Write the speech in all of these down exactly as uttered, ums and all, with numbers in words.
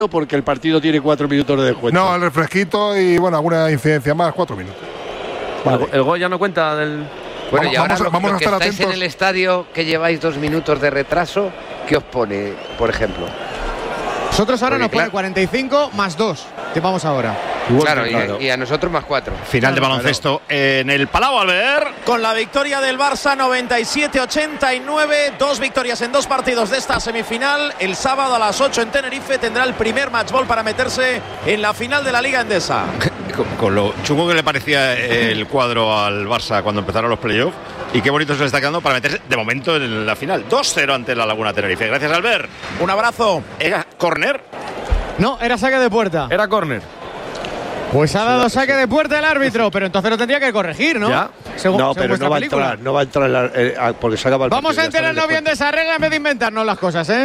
porque el partido tiene cuatro minutos de descuento. No, el refresquito y bueno, alguna incidencia más, cuatro minutos. Vale. El, el gol ya no cuenta del. Bueno, vamos, y ahora vamos, los, vamos los a que estar estáis atentos. en el estadio, que lleváis dos minutos de retraso, ¿qué os pone, por ejemplo? Nosotros ahora Porque, nos pone claro, cuarenta y cinco más dos. Que vamos ahora. Claro, y, y a nosotros más cuatro. Final de baloncesto en el Palau Albert. Con la victoria del Barça noventa y siete ochenta y nueve, dos victorias en dos partidos de esta semifinal. El sábado a las ocho en Tenerife tendrá el primer matchball para meterse en la final de la Liga Endesa. Con, con lo chungo que le parecía el cuadro al Barça cuando empezaron los playoffs. Y qué bonito se le está quedando para meterse de momento en la final. dos cero ante la Laguna Tenerife. Gracias, Albert. Un abrazo. ¿Era córner? No, era saque de puerta. Era córner. Pues ha dado saque de puerta el árbitro, pero entonces lo tendría que corregir, ¿no? Ya. Según, no, según pero vuestra no va, película. a entrar, no va a entrar, en la, eh, porque se acaba el Vamos partido, a ya está en el enterarnos bien de descuento. esa regla en vez de inventarnos las cosas, ¿eh?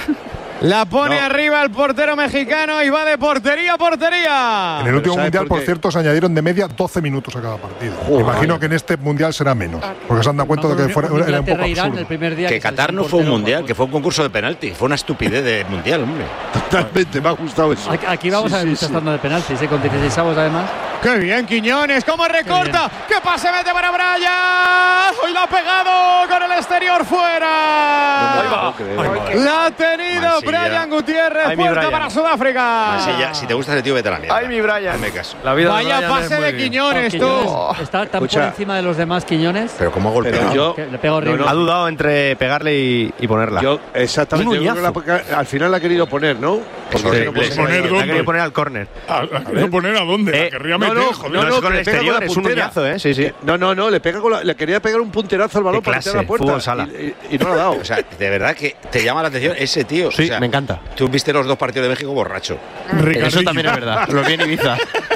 La pone No. arriba el portero mexicano y va de portería a portería. En el último ¿sabes mundial, por por qué? cierto, se añadieron de media doce minutos a cada partido. Joder. Imagino que en este mundial será menos, porque se han dado cuenta de que fuera, era un poco absurdo. Que Qatar no fue un mundial, que fue un concurso de penalti. Fue una estupidez de mundial, hombre. Totalmente, me ha gustado eso. Aquí, aquí vamos Sí, a ver sí, muchas sí. tandas de penaltis, ¿eh? Con dieciséis avos además. ¡Qué bien, Quiñones! ¿Cómo recorta? ¡Qué pase mete para Brian! ¡Hoy lo ha pegado con el exterior fuera! No me lo puedo creer. La ha tenido Mansilla. Brian Gutiérrez, Ay, mi puerta Brian. para Sudáfrica. Así ya, si te gusta ese tío, vete a la mierda. Ay, mi Brian. Hazme caso. La vida de Vaya Brian pase es muy de bien. Quiñones, tú. Quiñones está tan Escucha. por encima de los demás Quiñones. Pero cómo ha golpeado. Pero yo, Que le pega horrible. No, no. Ha dudado entre pegarle y, y ponerla. yo exactamente, Un yo creo que la- al final la ha querido poner, ¿no? Porque horrible. si no, pues, Sí. ¿Poner La dónde? quería poner al córner. ¿A, a querer poner a dónde? Eh, La querría no, meter, no, joder. no, No, no, es con que el le pega con exterior, la es un puntera. uñazo, ¿eh? Sí, sí. No, no, no, le pega con la, le quería pegar un punterazo al balón Qué para meter a la clase, puerta fútbol sala. y, y- y no lo ha dado. O sea, de verdad que te llama la atención ese tío. Sí, O sea, me encanta. Tú viste los dos partidos de México borracho. Eso también es verdad. Lo vi en Ibiza.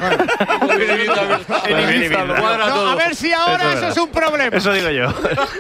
En Ibiza, lo cuadra No, todo. a ver si ahora Eso es eso, es verdad. un problema. Eso digo yo.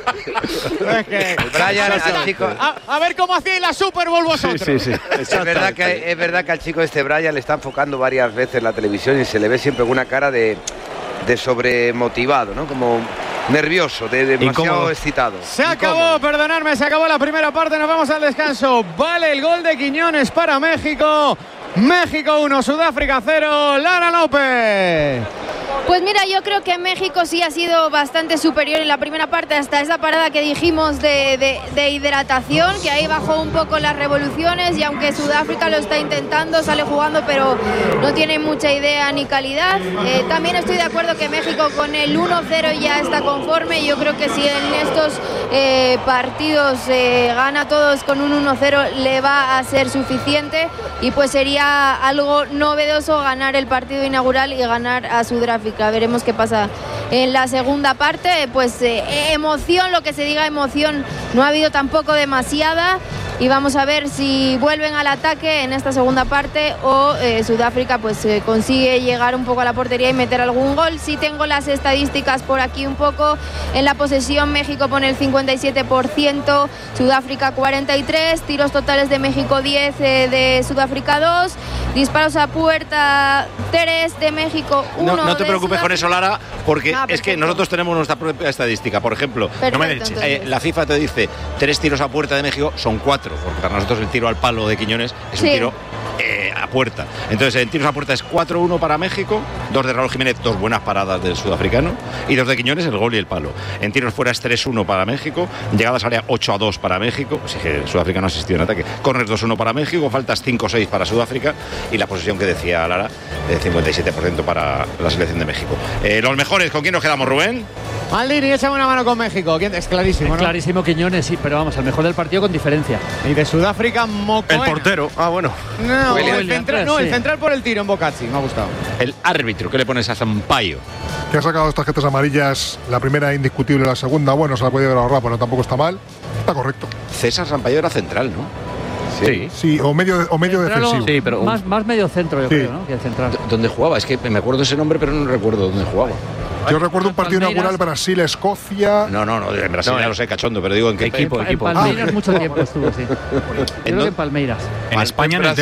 Es que- Brian, al chico, a, a ver cómo hacéis la Super Bowl vosotros. Sí, sí, sí. es verdad, que, es verdad que al chico este Brian le está enfocando varias veces la televisión y se le ve siempre con una cara de, de sobremotivado, ¿no? Como nervioso, de demasiado Incómodo. excitado. Se acabó, Incómodo. perdonadme, se acabó la primera parte, nos vamos al descanso. Vale el gol de Quiñones para México. México uno, Sudáfrica cero. Lara López. Pues mira, yo creo que México sí ha sido bastante superior en la primera parte, hasta esa parada que dijimos de, de- de hidratación, que ahí bajó un poco las revoluciones, y aunque Sudáfrica lo está intentando, sale jugando, pero no tiene mucha idea ni calidad. Eh, también estoy de acuerdo que México con el uno cero ya está conforme. Yo creo que si en estos eh, partidos eh, gana todos con un uno cero, le va a ser suficiente, y pues sería algo novedoso ganar el partido inaugural y ganar a Sudáfrica. Veremos qué pasa en la segunda parte. Pues eh, emoción, lo que se diga emoción, no ha habido tampoco demasiada, y vamos a ver si vuelven al ataque en esta segunda parte o eh, Sudáfrica pues eh, consigue llegar un poco a la portería y meter algún gol. Sí tengo las estadísticas por aquí un poco. En la posesión México pone el cincuenta y siete por ciento, Sudáfrica cuarenta y tres, tiros totales de México diez, eh, de Sudáfrica dos, disparos a puerta tres de México uno. No, no te de preocupes con eso, Lara, porque Ah, es que perfecto. nosotros tenemos nuestra propia estadística. Por ejemplo, Perfecto, no me eches, entonces. eh, la FIFA te dice tres tiros a puerta de México son cuatro, porque para nosotros el tiro al palo de Quiñones es un Sí. tiro eh, a puerta. Entonces, en tiros a puerta es cuatro uno para México, dos de Raúl Jiménez, dos buenas paradas del sudafricano, y dos de Quiñones, el gol y el palo. En tiros fuera es tres uno para México, llegadas área ocho a dos para México, así que Sudáfrica no ha asistido en ataque. Corners dos uno para México, faltas cinco seis para Sudáfrica, y la posesión que decía Lara, de cincuenta y siete por ciento para la selección de México. Eh, los mejores, ¿con quién nos quedamos, Rubén? Maldini, échame una mano con México. ¿Quién? Es clarísimo, ¿no? Clarísimo Quiñones, sí, pero vamos, al mejor del partido con diferencia. Y de Sudáfrica, Mocoena. El portero. Ah, bueno. No, William. el central, no, el Sí. central por el tiro en Bocazzi, me ha gustado. El árbitro, ¿qué le pones a Sampaio? Que ha sacado estas tarjetas amarillas, la primera indiscutible, la segunda, bueno, se la puede haber ahorrado, pero tampoco está mal. Está correcto. César Sampaio era central, ¿no? Sí. Sí, o medio, o medio Central o- defensivo. Sí, pero un- Más, más medio centro, yo Sí. creo, ¿no? Que el central. D- ¿Dónde jugaba? Es que me acuerdo ese nombre, pero no recuerdo dónde jugaba. Yo recuerdo un partido Palmeiras. inaugural Brasil-Escocia. No, no, no, en Brasil No, ya eh. lo sé, cachondo, pero digo en qué Equipo, en equipo. Palmeiras Ah. mucho tiempo estuvo, sí. Yo creo dónde? que en Palmeiras. En A España en el Brasil. Depor.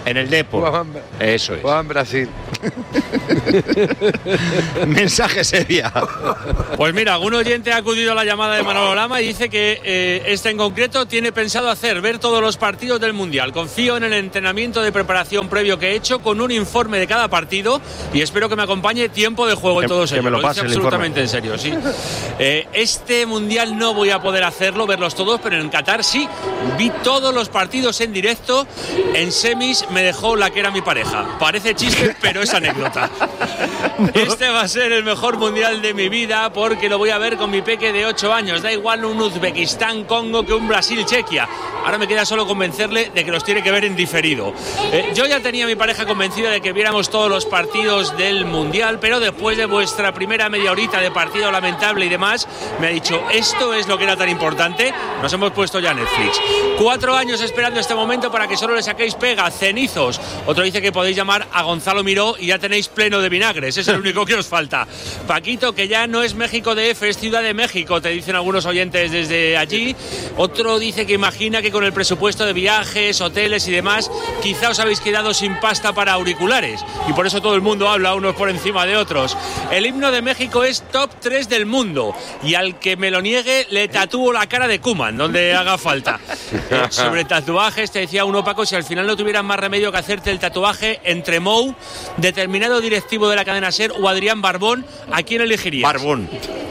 En el Depor. Juan, Eso es. Juan Brasil. Mensaje Sevilla. Pues mira, algún oyente ha acudido a la llamada de Manolo Lama y dice que eh, este en concreto tiene pensado hacer ver todos los partidos del Mundial. Confío en el entrenamiento de preparación previo que he hecho con un informe de cada partido y espero que me acompañe tiempo de juego en todos que ellos. me lo Lo pase dice el absolutamente en serio, sí. Eh, este Mundial no voy a poder hacerlo, verlos todos, pero en Qatar sí. Vi todos los partidos en directo. En semis me dejó la que era mi pareja. Parece chiste, pero es anécdota. Este va a ser el mejor Mundial de mi vida porque lo voy a ver con mi peque de ocho años. Da igual un Uzbekistán-Congo que un Brasil-Chequia. Ahora me queda solo convencerle de que los tiene que ver en diferido. Eh, yo ya tenía a mi pareja convencida de que viéramos todos los partidos del Mundial, pero después de vuestra primera media horita de partido lamentable y demás, me ha dicho, esto es lo que era tan importante. Nos hemos puesto ya Netflix. Cuatro años esperando este momento para que solo le saquéis pega, cenizos. Otro dice que podéis llamar a Gonzalo Miró y ya tenéis pleno de vinagres. Es el único que os falta. Paquito, que ya no es México D F, es Ciudad de México, te dicen algunos oyentes desde allí. Otro dice que imagina que con el presupuesto de viajes, hoteles y demás, quizá os habéis quedado sin pasta para auriculares y por eso todo el mundo habla unos por encima de otros. El himno de México es top tres del mundo y al que me lo niegue le tatúo la cara de Koeman donde haga falta. Eh, sobre tatuajes te decía uno, Paco, si al final no tuvieras más remedio que hacerte el tatuaje entre Mou, determinado directivo de la cadena SER o Adrián Barbón, ¿a quién elegirías? Barbón.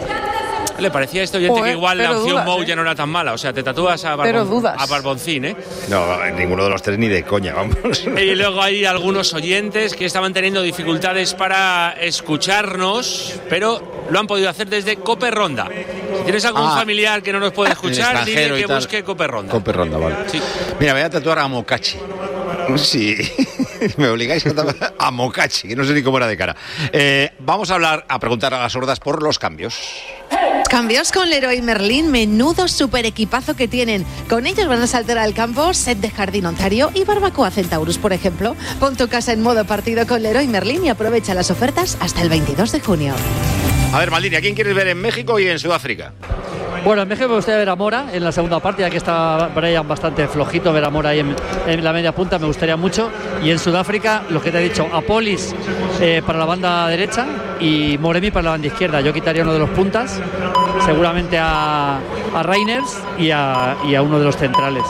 Le parecía a este oyente Joder, que igual la pero opción dudas, Mou ¿eh? ya no era tan mala. O sea, te tatúas a, Pero Barbon, dudas. a Barboncín, ¿eh? No, ninguno de los tres ni de coña, vamos. Y luego hay algunos oyentes que estaban teniendo dificultades para escucharnos, pero lo han podido hacer desde Cope Ronda. Si tienes algún Ah, familiar que no nos puede escuchar, dile extranjero y que tal. busque Cope Ronda. Cope Ronda, vale. Sí. Mira, voy a tatuar a Mocachi. Sí, me obligáis a tatuar a Mocachi, que no sé ni cómo era de cara. Eh, vamos a hablar, a preguntar a las sordas por los cambios. Cambios con Leroy Merlin, menudo super equipazo que tienen. Con ellos van a saltar al campo, set de jardín Ontario y barbacoa Centaurus, por ejemplo. Pon tu casa en modo partido con Leroy Merlin y aprovecha las ofertas hasta el veintidós de junio. A ver, Maldini, ¿a quién quieres ver en México y en Sudáfrica? Bueno, en México me gustaría ver a Mora en la segunda parte, ya que está Brian bastante flojito, ver a Mora ahí en, en la media punta me gustaría mucho. Y en Sudáfrica, lo que te he dicho, Apolis eh, para la banda derecha y Moremi para la banda izquierda. Yo quitaría uno de los puntas, seguramente a, a Reiners y a, y a uno de los centrales.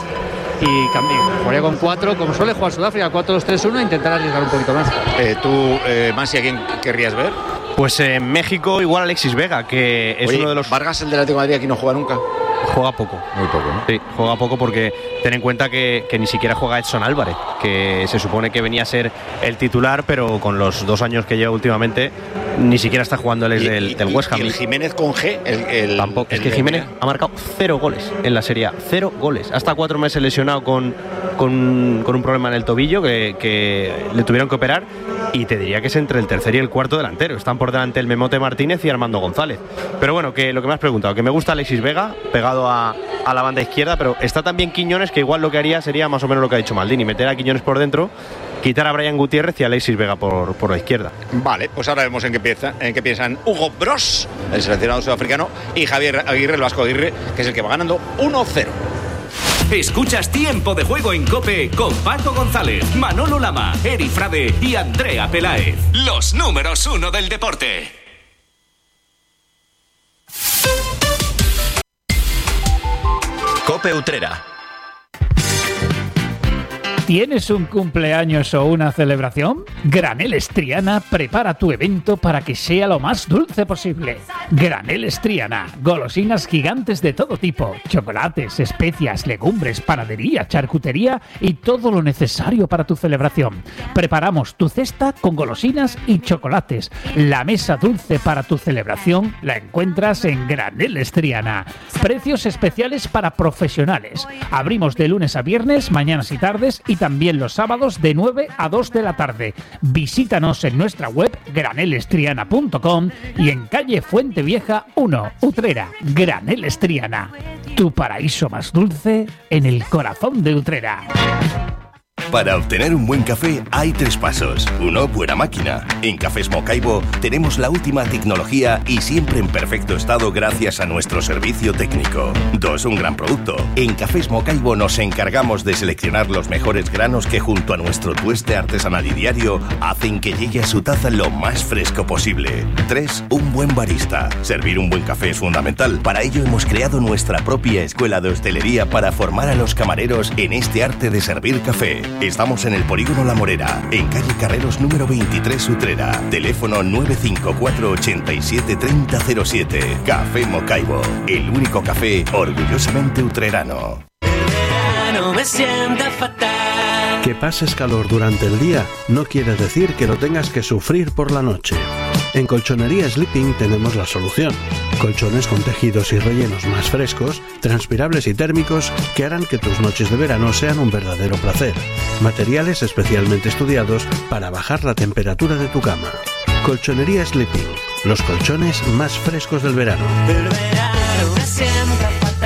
Y cambié, jugaría con cuatro, como suele jugar Sudáfrica, cuatro dos tres uno, e intentar arriesgar un poquito más. Eh, ¿Tú, eh, Mansi, a quién querrías ver? Pues en México igual Alexis Vega, que es Oye, uno de los... Vargas, el del Atlético de Madrid, aquí no juega nunca. Juega poco. Muy poco, ¿no? Sí, juega poco porque ten en cuenta que, que ni siquiera juega Edson Álvarez, que se supone que venía a ser el titular, pero con los dos años que lleva últimamente ni siquiera está jugando él Y- del, y- del y- West Ham. y el Jiménez con G, el, el- Tampoco. Es el que de- Jiménez ha marcado cero goles en la Serie A. Cero goles. Hasta cuatro meses lesionado con, con, con un problema en el tobillo que, que le tuvieron que operar. Y te diría que es entre el tercer y el cuarto delantero. Están por delante el Memote Martínez y Armando González. Pero bueno, que lo que me has preguntado, que me gusta Alexis Vega, pegado a, a la banda izquierda, pero está también Quiñones, que igual lo que haría sería más o menos lo que ha dicho Maldini, meter a Quiñones por dentro, quitar a Brian Gutiérrez y a Alexis Vega por, por la izquierda. Vale, pues ahora vemos en qué, piensa, en qué piensan Hugo Bros, el seleccionado sudafricano, y Javier Aguirre, el Vasco Aguirre, que es el que va ganando uno cero. Escuchas Tiempo de Juego en COPE con Paco González, Manolo Lama, Eri Frade y Andrea Peláez. Los números uno del deporte. COPE Utrera. ¿Tienes un cumpleaños o una celebración? Graneles Triana prepara tu evento para que sea lo más dulce posible. Graneles Triana, golosinas gigantes de todo tipo, chocolates, especias, legumbres, panadería, charcutería y todo lo necesario para tu celebración. Preparamos tu cesta con golosinas y chocolates. La mesa dulce para tu celebración la encuentras en Graneles Triana. Precios especiales para profesionales. Abrimos de lunes a viernes, mañanas y tardes, y también los sábados de nueve a dos de la tarde. Visítanos en nuestra web graneles triana punto com y en calle Fuente Vieja uno, Utrera. Graneles Triana, tu paraíso más dulce en el corazón de Utrera. Para obtener un buen café hay tres pasos. Uno, buena máquina. En Cafés Mocaibo tenemos la última tecnología y siempre en perfecto estado gracias a nuestro servicio técnico. Dos, un gran producto. En Cafés Mocaibo nos encargamos de seleccionar los mejores granos que junto a nuestro tueste artesanal y diario hacen que llegue a su taza lo más fresco posible. Tres, un buen barista. Servir un buen café es fundamental. Para ello hemos creado nuestra propia escuela de hostelería para formar a los camareros en este arte de servir café. Estamos en el Polígono La Morera, en calle Carreros número veintitrés, Utrera. Teléfono nueve cinco cuatro, ochenta y siete, treinta cero siete. Café Mocaibo, el único café orgullosamente utrerano. No me sienta fatal. Que pases calor durante el día no quiere decir que lo tengas que sufrir por la noche. En Colchonería Sleeping tenemos la solución. Colchones con tejidos y rellenos más frescos, transpirables y térmicos que harán que tus noches de verano sean un verdadero placer. Materiales especialmente estudiados para bajar la temperatura de tu cama. Colchonería Sleeping, los colchones más frescos del verano. El verano me sienta fatal.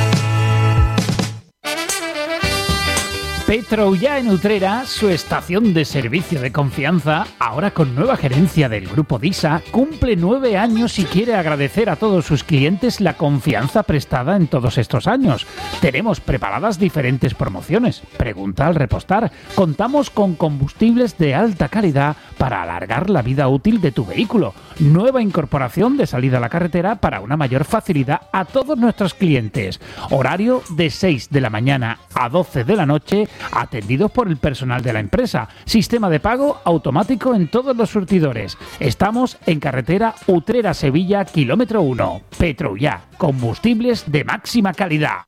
Petroullà en Utrera, su estación de servicio de confianza, ahora con nueva gerencia del Grupo DISA, cumple nueve años y quiere agradecer a todos sus clientes la confianza prestada en todos estos años. Tenemos preparadas diferentes promociones. Pregunta al repostar. Contamos con combustibles de alta calidad para alargar la vida útil de tu vehículo. Nueva incorporación de salida a la carretera para una mayor facilidad a todos nuestros clientes. Horario de seis de la mañana a doce de la noche, atendidos por el personal de la empresa. Sistema de pago automático en todos los surtidores. Estamos en carretera Utrera-Sevilla, kilómetro uno. Petroullà, combustibles de máxima calidad.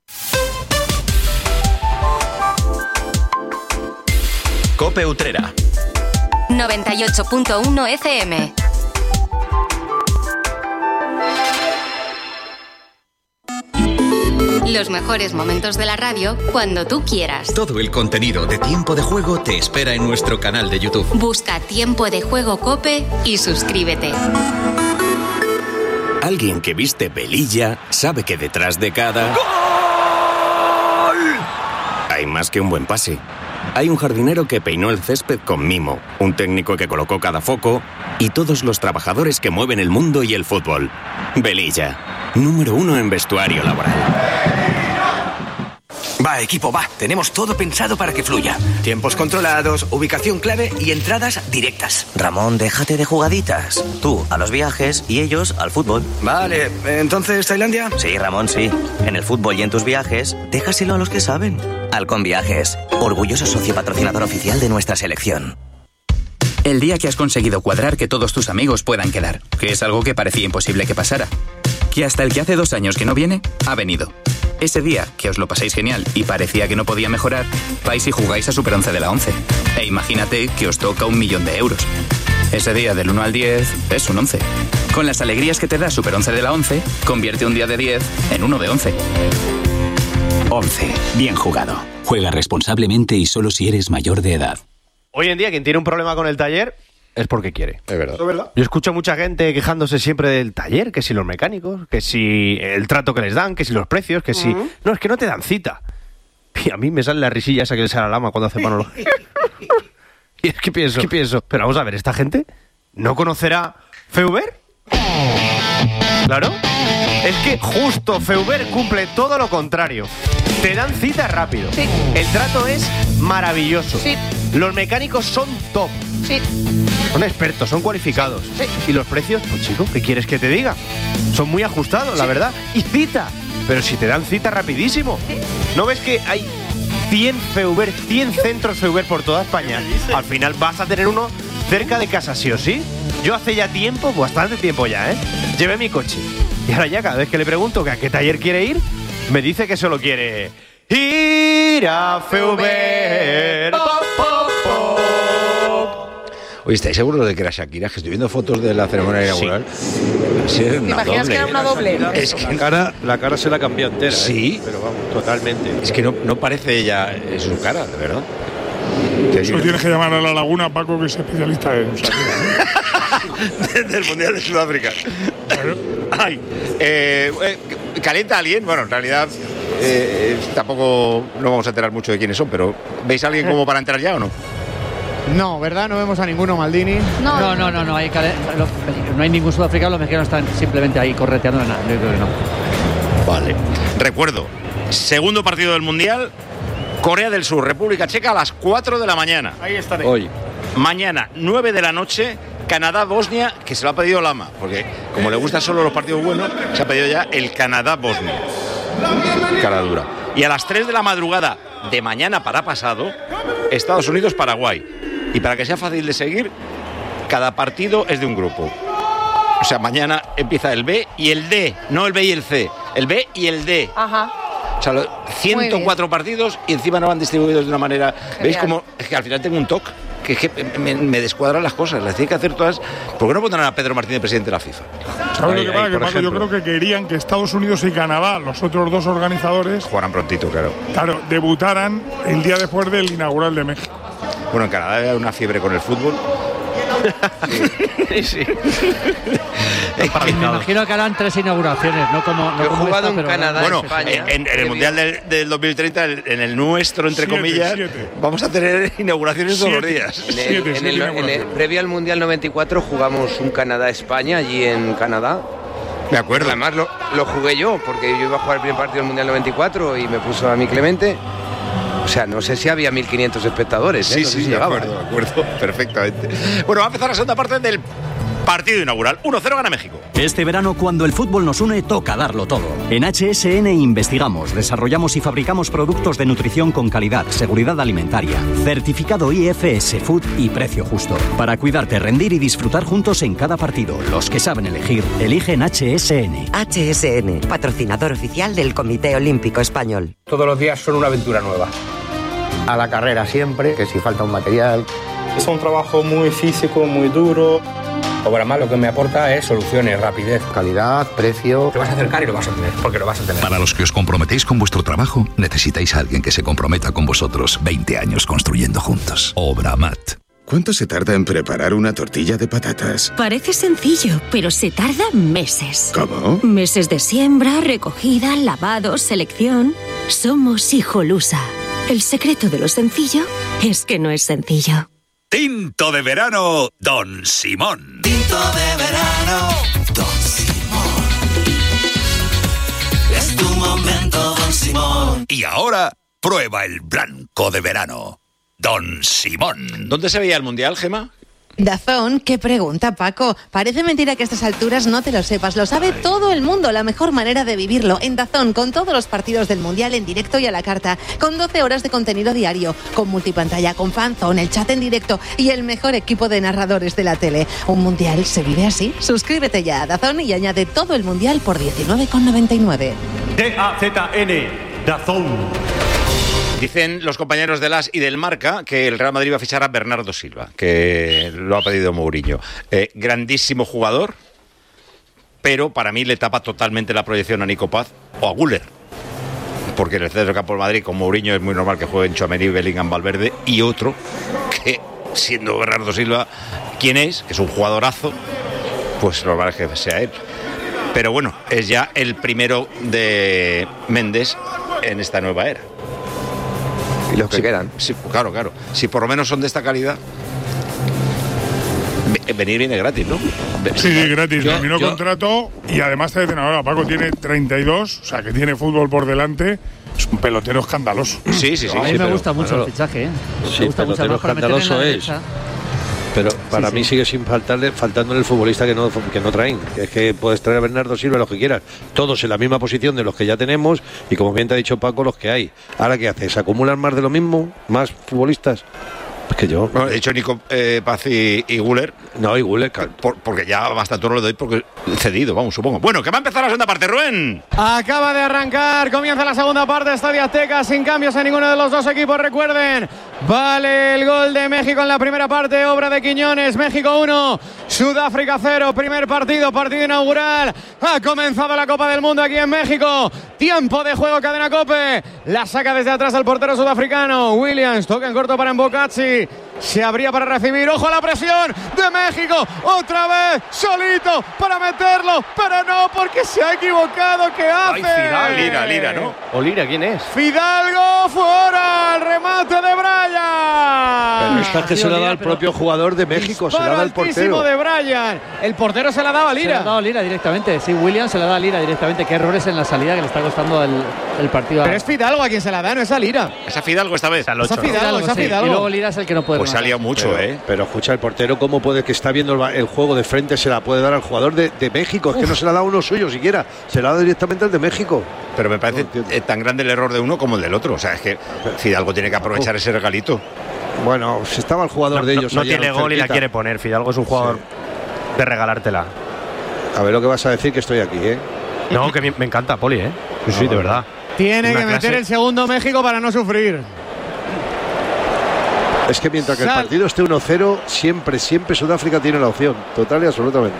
Cope Utrera. noventa y ocho punto uno F M. Los mejores momentos de la radio cuando tú quieras. Todo el contenido de Tiempo de Juego te espera en nuestro canal de YouTube. Busca Tiempo de Juego Cope y suscríbete. Alguien que viste velilla sabe que detrás de cada... ¡Gol! Hay más que un buen pase. Hay un jardinero que peinó el césped con mimo, un técnico que colocó cada foco y todos los trabajadores que mueven el mundo y el fútbol. Velilla, número uno en vestuario laboral. Va, equipo, va. Tenemos todo pensado para que fluya. Tiempos controlados, ubicación clave y entradas directas. Ramón, déjate de jugaditas. Tú a los viajes y ellos al fútbol. Vale, ¿entonces Tailandia? Sí, Ramón, sí. En el fútbol y en tus viajes, déjaselo a los que saben. Halcón Viajes, orgulloso socio patrocinador oficial de nuestra selección. El día que has conseguido cuadrar que todos tus amigos puedan quedar, que es algo que parecía imposible que pasara. Que hasta el que hace dos años que no viene, ha venido. Ese día, que os lo paséis genial y parecía que no podía mejorar, vais y jugáis a Super once de la once. E imagínate que os toca un millón de euros. Ese día del uno al diez es un once. Con las alegrías que te da Super once de la once, convierte un día de diez en uno de once. once. Bien jugado. Juega responsablemente y solo si eres mayor de edad. Hoy en día quien tiene un problema con el taller es porque quiere. Es verdad. ¿Es verdad? Yo escucho a mucha gente quejándose siempre del taller, que si los mecánicos, que si el trato que les dan, que si los precios, que si... Uh-huh. No, es que no te dan cita. Y a mí me sale la risilla esa que le sale a la lama cuando hace Manolo. Y es que pienso, ¿qué pienso? Pero vamos a ver, ¿esta gente no conocerá Feuber? Claro. Es que justo Feuber cumple todo lo contrario. Te dan cita rápido. Sí. El trato es maravilloso. Sí. Los mecánicos son top. Sí. Son expertos, son cualificados. Sí. Y los precios, pues chico, ¿qué quieres que te diga? Son muy ajustados, Sí. la verdad. Y cita. Pero si te dan cita rapidísimo. Sí. ¿No ves que hay cien Feuber, cien centros Feuber por toda España? Al final vas a tener uno cerca de casa, sí o sí. Yo hace ya tiempo, bastante tiempo ya, ¿eh? Llevé mi coche. Y ahora ya cada vez que le pregunto que a qué taller quiere ir, me dice que solo quiere ir a Feuber. Pop, pop, pop. Oye, ¿estáis seguros de que era Shakira? Que estoy viendo fotos de la ceremonia inaugural. Sí. ¿Te imaginas que era una doble? Es que La cara, la cara se la ha cambiado entera. Sí. ¿eh? Pero vamos, totalmente. Es que no, no parece ella en su cara, de verdad. Eso tienes que llamar a la Laguna, Paco, que es especialista en Shakira. Del Mundial de Sudáfrica. Ay, eh, eh, ¿calienta a alguien? Bueno, en realidad eh, tampoco no vamos a enterar mucho de quiénes son, pero ¿veis a alguien como para entrar ya o no? No, ¿verdad? No vemos a ninguno, Maldini. No, no, no, no, no hay, no hay ningún sudafricano, los mexicanos están simplemente ahí correteando, nada, yo creo que no. Vale. Recuerdo, segundo partido del Mundial, Corea del Sur, República Checa a las cuatro de la mañana. Ahí estaré. Hoy. Mañana, nueve de la noche, Canadá-Bosnia, que se lo ha pedido Lama, porque como le gustan solo los partidos buenos, se ha pedido ya el Canadá-Bosnia. Cara dura. Y a las tres de la madrugada de mañana para pasado, Estados Unidos-Paraguay. Y para que sea fácil de seguir, cada partido es de un grupo. O sea, mañana empieza el B y el D, no el B y el C, el B y el D. Ajá. O sea, ciento cuatro partidos y encima no van distribuidos de una manera... Genial. ¿Veis cómo? Es que al final tengo un toque, que, es que me, me descuadran las cosas, las tienen que hacer todas. ¿Por qué no pondrán a Pedro Martínez presidente de la FIFA? ¿Sabes Ahí, lo que pasa? ahí, Que, por Paco, yo ejemplo. creo que querían que Estados Unidos y Canadá, los otros dos organizadores, Jugarán prontito, claro. claro, debutaran el día después del inaugural de México. Bueno, en Canadá hay una fiebre con el fútbol. Sí, sí. Me imagino que harán tres inauguraciones, no como, no Yo he como jugado esta, en pero Canadá, Bueno, España. en, en el Mundial del, del dos mil treinta, en el nuestro, entre Siete, comillas, siete. vamos a tener inauguraciones todos los Siete. días. En el, Siete, en siete el- en el- inauguraciones. previo al Mundial noventa y cuatro jugamos un Canadá-España allí en Canadá. Me acuerdo. Además lo, lo jugué yo, porque yo iba a jugar el primer partido del Mundial noventa y cuatro y me puso a mí Clemente. O sea, no sé si había mil quinientos espectadores. ¿eh? Sí, No sé sí, si de llegaba, acuerdo, ¿eh? de acuerdo, perfectamente. Bueno, va a empezar la segunda parte del partido inaugural. uno cero gana México. Este verano, cuando el fútbol nos une, toca darlo todo. En H S N investigamos, desarrollamos y fabricamos productos de nutrición con calidad, seguridad alimentaria, certificado I F S Food y precio justo. Para cuidarte, rendir y disfrutar juntos en cada partido. Los que saben elegir, eligen H S N. H S N, patrocinador oficial del Comité Olímpico Español. Todos los días son una aventura nueva. A la carrera siempre, que si falta un material. Es un trabajo muy físico, muy duro. Obramat lo que me aporta es soluciones, rapidez, calidad, precio. Te vas a acercar y lo vas a tener, porque lo vas a tener. Para los que os comprometéis con vuestro trabajo, necesitáis a alguien que se comprometa con vosotros. veinte años construyendo juntos. Obramat. ¿Cuánto se tarda en preparar una tortilla de patatas? Parece sencillo, pero se tarda meses. ¿Cómo? Meses de siembra, recogida, lavado, selección. Somos Hijolusa. El secreto de lo sencillo es que no es sencillo. Tinto de verano, Don Simón. Tinto de verano, Don Simón. Es tu momento, Don Simón. Y ahora, prueba el blanco de verano, Don Simón. ¿Dónde se veía el Mundial, Gema? Dazón, qué pregunta, Paco. Parece mentira que a estas alturas no te lo sepas. Lo sabe todo el mundo. La mejor manera de vivirlo en Dazón, con todos los partidos del Mundial en directo y a la carta, con doce horas de contenido diario, con multipantalla, con fanzone, el chat en directo y el mejor equipo de narradores de la tele. Un Mundial se vive así. Suscríbete ya a Dazón y añade todo el Mundial por diecinueve con noventa y nueve. D A Z N, Dazón. Dicen los compañeros del A S y del Marca que el Real Madrid va a fichar a Bernardo Silva, que lo ha pedido Mourinho. Eh, grandísimo jugador, pero para mí le tapa totalmente la proyección a Nico Paz o a Güler. Porque en el centro del campo del Madrid, con Mourinho, es muy normal que jueguen Tchouaméni, Bellingham, Valverde y otro que, siendo Bernardo Silva quien es, que es un jugadorazo, pues normal es que sea él. Pero bueno, es ya el primero de Méndez en esta nueva era. Y los que sí, quedan. Sí, claro, claro. Si por lo menos son de esta calidad, venir viene gratis, ¿no? Sí, sí, gratis. Yo- Terminó yo- contrato y además te dicen ahora, Paco tiene treinta y dos, o sea que tiene fútbol por delante. Es un pelotero escandaloso. Sí, sí, sí. A mí sí, me pero- gusta mucho Manolo, el fichaje, ¿eh? Sí, me gusta mucho pelotero además para meterle en la escandaloso es. derecha. Pero para Sí, mí sí. sigue sin faltarle, faltándole el futbolista que no, que no traen. Que es que puedes traer a Bernardo Silva, los que quieras. Todos en la misma posición de los que ya tenemos y, como bien te ha dicho Paco, los que hay. Ahora, ¿qué haces? ¿Acumulan más de lo mismo? ¿Más futbolistas? Es que yo... Bueno, he dicho Nico eh, Paz y, y Güler. No, y Güler, por, porque ya bastante todo lo doy porque cedido, vamos, supongo. Bueno, que va a empezar la segunda parte, Rubén. Acaba de arrancar, comienza la segunda parte, Estadio Azteca, sin cambios en ninguno de los dos equipos, recuerden. Vale el gol de México en la primera parte, obra de Quiñones. México uno, Sudáfrica cero, primer partido, partido inaugural. Ha comenzado la Copa del Mundo aquí en México. Tiempo de juego, Cadena Cope. La saca desde atrás el portero sudafricano. Williams toca en corto para Mbokatsi. Se abría para recibir. ¡Ojo a la presión de México! ¡Otra vez! ¡Solito! Para meterlo. Pero no, porque se ha equivocado. ¿Qué hace? Ay, Fidalgo. Lira, Lira, ¿no? ¿O Lira quién es? Fidalgo fuera. El remate de Brian. Pero esta que se la da al propio jugador de México. Se la da al portero. De Brian. El portero se la daba a Lira. Se la ha dado a Lira directamente. Sí, Williams se la da a Lira directamente. Qué errores en la salida que le está costando el, el partido. Pero es Fidalgo a quien se la da, no es a Lira. Es a Fidalgo esta vez. Es a Fidalgo, es a Fidalgo. Y luego Lira es el que no puede. Pues se ha liado mucho, pero, ¿eh? Pero escucha, el portero, ¿cómo puede que está viendo el, el juego de frente? Se la puede dar al jugador de, de México. Es Uf. que no se la da a uno suyo siquiera. Se la da directamente al de México. Pero me parece no tan grande el error de uno como el del otro. O sea, es que Fidalgo tiene que aprovechar Uf. ese regalito. Bueno, si estaba el jugador no, de ellos. No, no tiene gol cerquita. Y la quiere poner. Fidalgo es un jugador sí. de regalártela. A ver lo que vas a decir, que estoy aquí, ¿eh? No, que me encanta, Poli, ¿eh? Sí, sí, de verdad. Tiene que meter el segundo México para no sufrir. Es que mientras que el partido esté uno cero, siempre, siempre Sudáfrica tiene la opción. Total y absolutamente.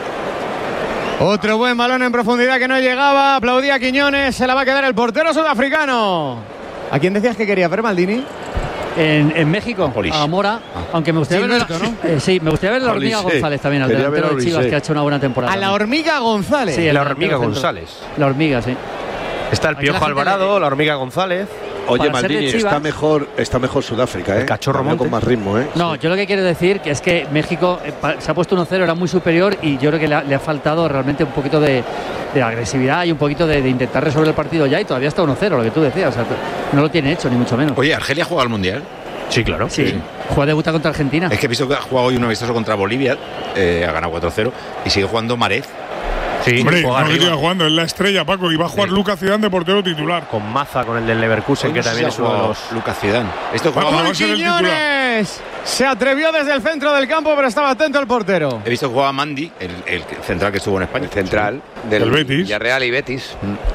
Otro buen balón en profundidad que no llegaba. Aplaudía Quiñones. Se la va a quedar el portero sudafricano. ¿A quién decías que quería ver, Maldini? En, en México, Polis. A Mora, aunque me gustaría sí, ver la, ¿no? eh, sí, me gustaría ver a la Hormiga Polis, González también, al delantero de Chivas, que ha hecho una buena temporada. A la Hormiga González. Sí, la Hormiga González. La Hormiga, sí. Está el Piojo Alvarado, le... la Hormiga González. Oye, Maldini, está mejor, está mejor Sudáfrica, ¿eh? El cachorro Montes. Con más ritmo, ¿eh? No, sí. Yo lo que quiero decir que es que México eh, se ha puesto uno cero, era muy superior y yo creo que le ha, le ha faltado realmente un poquito de, de agresividad y un poquito de, de intentar resolver el partido ya, y todavía está uno cero, lo que tú decías. O sea, no lo tiene hecho, ni mucho menos. Oye, ¿Argelia juega al Mundial? Sí, claro. Sí. sí. Juega debuta contra Argentina. Es que he visto que ha jugado hoy un amistoso contra Bolivia, eh, ha ganado cuatro cero y sigue jugando Marez. Sí, hombre, no que iba jugando, es la estrella, Paco, y va a jugar sí. Lucas Zidane de portero titular. Con Maza, con el del Leverkusen, que también es uno de los... Lucas Zidane. Esto Paco Quiñones se atrevió desde el centro del campo, pero estaba atento el portero. He visto que jugaba Mandy, el, el central que estuvo en España. El central sí. del el Betis. Villarreal y Betis.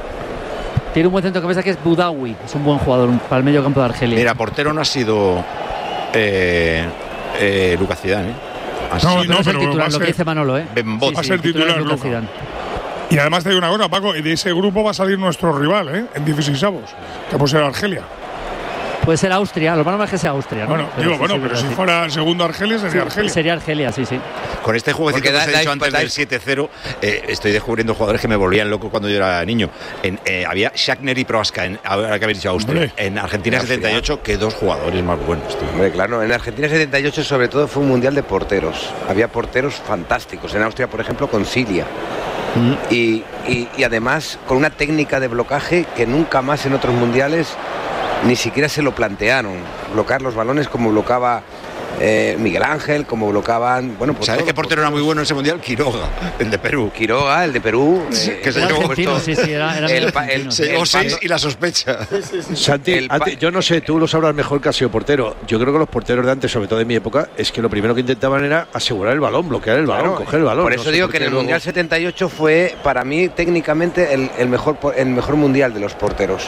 Mm. Tiene un buen centro de cabeza que es Boudaoui, es un buen jugador para el medio campo de Argelia. Mira, portero no ha sido eh, eh, Lucas Zidane, ¿eh? Así no, no, pero titular, lo que dice Manolo, ¿eh? Bembot. Va a ser titular, titular Lucas Zidane. Y además te digo una cosa, Paco, de ese grupo va a salir nuestro rival, ¿eh? En dieciseisavos, que puede ser Argelia. Puede ser Austria, lo malo es que sea Austria, ¿no? Bueno, pero digo, bueno, pero si decir. fuera el segundo Argelia, sería sí, Argelia. Sería Argelia, sí, sí. Con este jueguecito que os he dicho antes del siete cero, eh, estoy descubriendo jugadores que me volvían loco cuando yo era niño. En, eh, había Schachner y Prohaska, en, ahora que habéis dicho Austria. Hombre. En Argentina setenta y ocho, que dos jugadores más buenos. Tío. Hombre, claro, en Argentina setenta y ocho sobre todo fue un mundial de porteros. Había porteros fantásticos. En Austria, por ejemplo, con Cilia. Mm. Y, y, y además con una técnica de blocaje que nunca más en otros mundiales ni siquiera se lo plantearon. Bloquear los balones como bloqueaba eh, Miguel Ángel, como bloqueaban... Bueno, pues ¿sabes qué portero era muy bueno en ese mundial? Quiroga, el de Perú. Quiroga, el de Perú. Sí, eh, que se llevó puesto sí, sí, era, era el, el, el, el seis y la sospecha. Sí, sí, sí. Santi, el antes, yo no sé, tú lo sabrás mejor que has sido portero. Yo creo que los porteros de antes, sobre todo de mi época, es que lo primero que intentaban era asegurar el balón, bloquear el balón, claro, coger el balón. Por eso no digo que en el luego... Mundial setenta y ocho fue, para mí, técnicamente el, el, mejor, el mejor mundial de los porteros.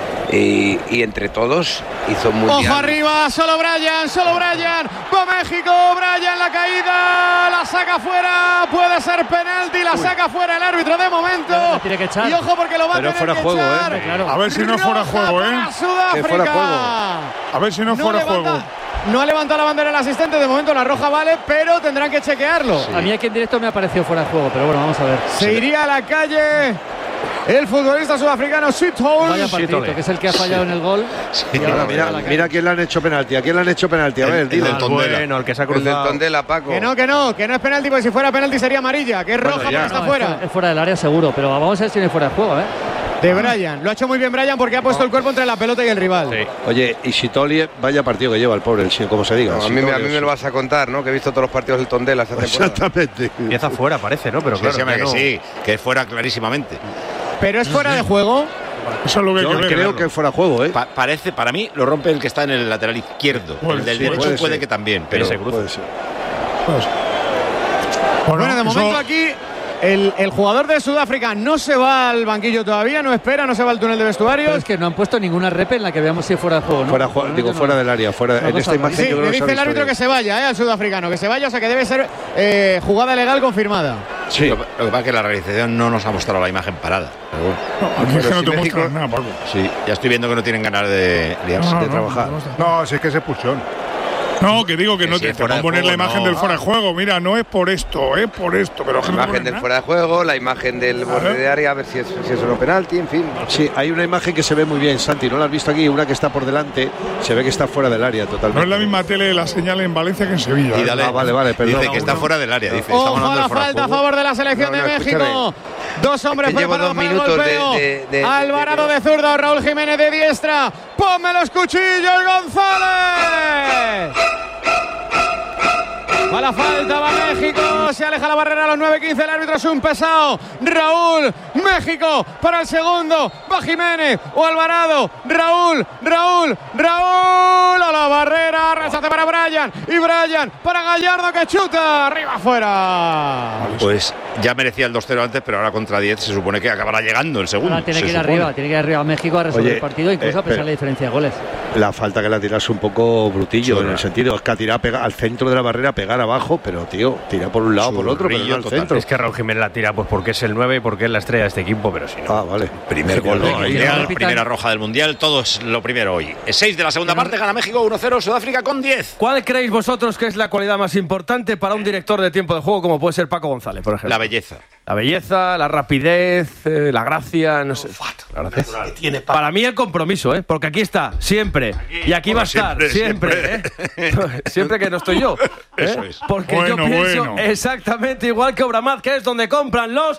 Y, y entre todos hizo un mundial. Ojo arriba, solo Brian, solo Brian. Va México, Brian la caída, la saca fuera, puede ser penalti, la Uy. saca fuera el árbitro de momento. Tiene que echar. Y ojo porque lo va Pero a tener fuera que juego, echar. ¿eh? Claro. A ver si no fuera juego, ¿eh? Sudáfrica. Fuera juego. A ver si no, no fuera levanta, juego. No ha levantado la bandera el asistente, de momento la roja vale, pero tendrán que chequearlo. Sí. A mí aquí en directo me ha parecido fuera de juego, pero bueno, vamos a ver. Se sí. iría a la calle el futbolista sudafricano Sithole. Vaya partidito, que es el que ha fallado sí. en el gol. Sí. Mira, mira, mira quién le han hecho penalti. ¿A quién le han hecho penalti? A ver, el, el del Tondela. Bueno, el que se ha cruzado. El del Tondela, Paco. Que no, que no, que no es penalti, porque si fuera penalti sería amarilla, que es roja, bueno, porque está no, fuera. Es fuera del área seguro, pero vamos a ver si no es fuera de juego, ¿eh? De Brian, lo ha hecho muy bien Brian porque ha puesto el cuerpo entre la pelota y el rival. Sí. Oye, y Sithole, vaya partido que lleva el pobre, el como se diga. No, a, mí, a mí me lo vas a contar, ¿no? Que he visto todos los partidos del Tondela esta temporada. Exactamente. Empieza fuera, parece, ¿no? Pero sí, claro, sí, que, no. sí, que es fuera clarísimamente. Pero es fuera de juego. Eso es lo que Yo hay que ver, creo claro. que fuera juego, ¿eh? Pa parece, para mí, lo rompe el que está en el lateral izquierdo. Puede el del ser, derecho puede, puede ser. que también, pero se cruza. Puede ser. Puede ser. Bueno, Bueno, de momento eso... aquí el, el jugador de Sudáfrica no se va al banquillo todavía, no espera, no se va al túnel de vestuarios. Pero es que no han puesto ninguna rep en la que veamos si es fuera de juego, ¿no? Fuera, no, digo, no, fuera no. del área, fuera. En esta imagen sí, yo creo le que dice el árbitro que se vaya, ¿eh? Al sudafricano, que se vaya, o sea que debe ser eh, jugada legal confirmada. Sí. Lo, lo que pasa es que la realización no nos ha mostrado la imagen parada. Pero bueno. No, aquí es que no si te México... muestran nada, Paco. Sí, ya estoy viendo que no tienen ganas de liarse, no, no, de trabajar. No, no, no, si es que es expulsión. No, que digo que no sí, te, te fuera van a de poner juego, la imagen no. del fuera de juego. Mira, no es por esto, es por esto. Pero La imagen del fuera de juego, la imagen del borde de área, a ver si es, si es un penalti, en fin. Sí, hay una imagen que se ve muy bien, Santi, ¿no la has visto aquí? Una que está por delante, se ve que está fuera del área totalmente. No es la misma tele de la señal en Valencia que en Sevilla. Y dale, ah, vale, vale, perdón. dice que está fuera del área, dice. Ojo Estamos a la hablando del fuera de falta a juego. favor de la selección No, no, de México. escúchame. Dos hombres Es que llevo preparados dos para el minutos de- golpeo. de- de- de- Alvarado de zurda, Raúl Jiménez de diestra. ¡Ponme los cuchillos, González! Va la falta, va México, se aleja la barrera a los nueve quince, el árbitro es un pesado. Raúl, México para el segundo, va Jiménez o Alvarado. Raúl, Raúl, Raúl a la barrera, rechace para Brian y Brian para Gallardo que chuta, arriba afuera. Pues ya merecía el dos cero antes, pero ahora contra diez se supone que acabará llegando el segundo. Ahora tiene se que ir supone. arriba, tiene que ir arriba a México a resolver Oye, el partido, incluso eh, a pesar pero- de la diferencia de goles. La falta que la tiras un poco brutillo, Churra. en el sentido, es que ha tirado pega, al centro de la barrera, pegar abajo, pero tío, tira por un lado, por otro, pero no al total. centro. Es que Raúl Jiménez la tira pues porque es el nueve y porque es la estrella de este equipo, pero si no. Ah, vale. Primer gol del no, ahí Mundial, no. primera roja del Mundial, todo es lo primero hoy. seis de la segunda parte, gana México uno cero, Sudáfrica con diez. ¿Cuál creéis vosotros que es la cualidad más importante para un director de tiempo de juego como puede ser Paco González, por ejemplo? La belleza. La belleza, la rapidez, eh, la gracia, no sé. La gracia. Para mí el compromiso, ¿eh? Porque aquí está, siempre. Y aquí Bueno, va a estar, siempre. siempre, ¿eh? Siempre que no estoy yo. ¿eh? Eso es. Porque Bueno, yo pienso bueno. exactamente igual que Obramat, que es donde compran los